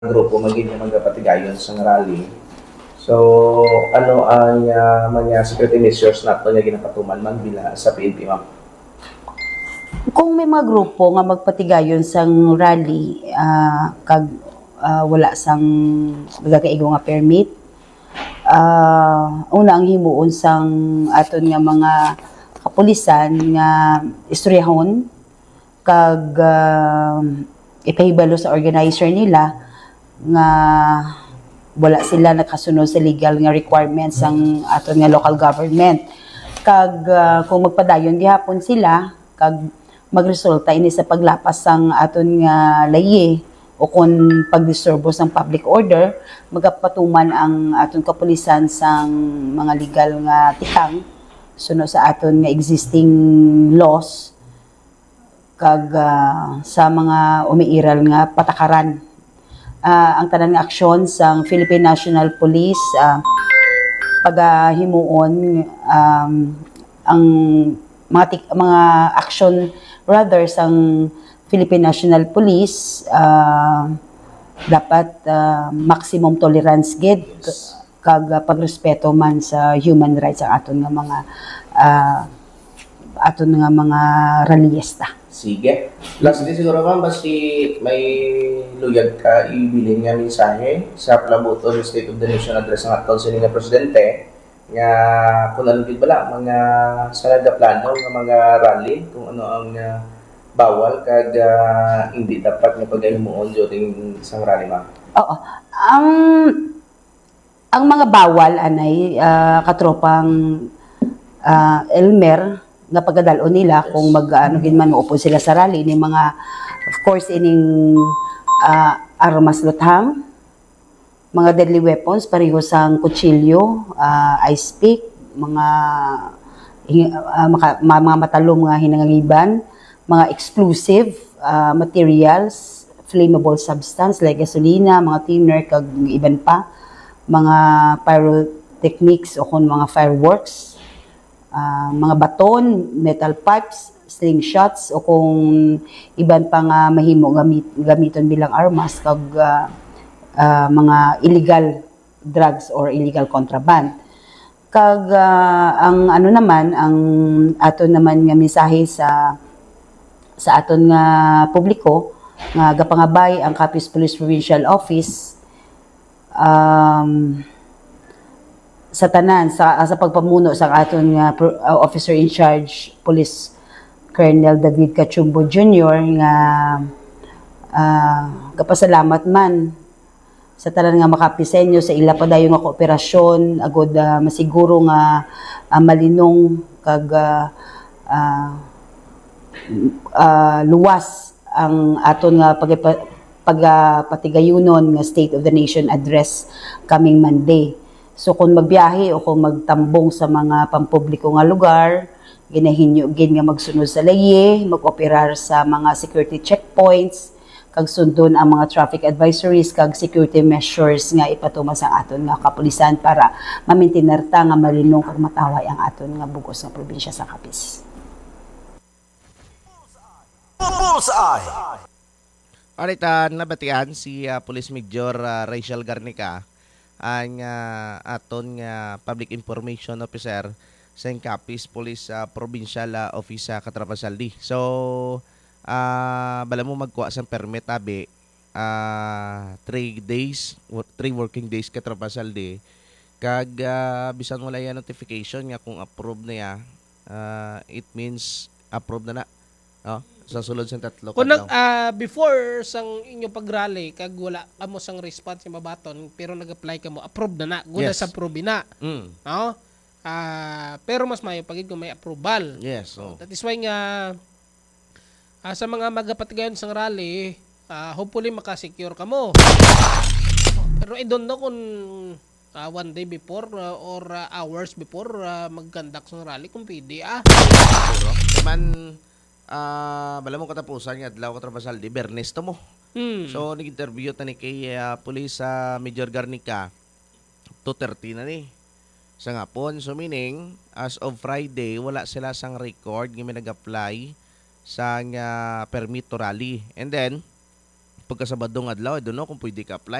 grupo maging magpatigayon sa rally. So, ano ang mga security measures nato nga ginapatuman man bila sa PNP, ma'am? Kung may mga grupo nga magpatigayon sang rally, kag wala sang nagakaigo nga permit, una ang himuon sang aton nga mga kapulisan nga istoryahon kag ipahibalo sa organizer nila nga wala sila nakasunod sa legal nga requirements sang aton nga local government. Kag kung magpadayon gihapon sila kag magresulta ini sa paglapas sang aton nga layi o kung pagdisturbo sang public order, magapatuman ang aton kapulisan sang mga legal nga tikang sunod sa aton nga existing laws kag sa mga umiiral nga patakaran. Ang tanan nga aksyon sang Philippine National Police paghimuon ang mga action rather sang Philippine National Police dapat maximum tolerance gid kag pagrespeto man sa human rights ang aton nga mga rallyista. Sige. Last din siguro, ma'am, basti may luyag ka ibilin nga mensahe sa palabuton ng State of the Nation address ng aton sining nga presidente nga kung ano gid bala mga sa nagaplano nga mga rally kung ano ang bawal kag hindi dapat nga paghimuon during isang rally, ma'am. Oo. Ang mga bawal anay katropang Elmer nga pagdalo nila kung mag-ano gid man upo sila sa rally ni mga of course ining armas luthang, mga deadly weapons pareho sang kutsilyo, ice pick, mga matalom nga hinangiban, mga explosive materials, flammable substance like gasolina, mga thinner kag iban pa, mga pyrotechnics o kung mga fireworks, mga baton, metal pipes, slingshots o kung iban pa nga mahimo gamiton bilang armas kag mga illegal drugs or illegal contraband. Kag ang ano naman ang aton naman nga mensahe sa aton nga publiko nga gapangabay ang Capiz Police Provincial Office sa tanan sa pagpamuno sa aton nga officer in charge Police Colonel David Cachumbo Jr. nga gapasalamat man sa tanan nga makapisenyo sa ila pa dayon nga kooperasyon agud masiguro nga malinong kag luwas ang aton nga pagpatigayunon nga State of the Nation address coming Monday. So kung magbiyahe o kung magtambong sa mga pampubliko nga lugar, ginahinyo gid nga magsunod sa layi, mag-operar sa mga security checkpoints, kag sundon ang mga traffic advisories kag security measures nga ipatuman sa aton nga kapulisan para mamintinerta nga malinong kag mataway ang aton nga bugos nga probinsya sa Capiz. Bullseye! Alright, nabatian si Police Major Rachel Garnica ang aton nga Public Information Officer sa Capiz Police Provincial Office sa Catrapasaldi. So, bala mo magkuha sa permit abi 3 working days Catrapasaldi kag bisan wala yan notification nga kung approve na ya it means approve na no? Sa sulod sa tatlo kung before sang inyo pag-rally kag wala kamo sang response nga mabaton pero nag-apply kamo approve na guna sa approve na no pero mas mayo pagid kung may approval. Yes, so that is why nga sa mga magapatigayon sang rally hopefully makasecure kamo. Pero I don't know kung one day before or hours before mag-conduct sang rally kung pwede man bala mo katapusan nga adlaw Catrapasaldi Bernes to mo. So nag-interview tani kay Police Major Garnica 2:30 na ni sa ngapon. So meaning as of Friday wala sila sang record nga nag-apply sa permit to rally. And then pagkasabadong adlaw, I don't know kung pwede ka apply.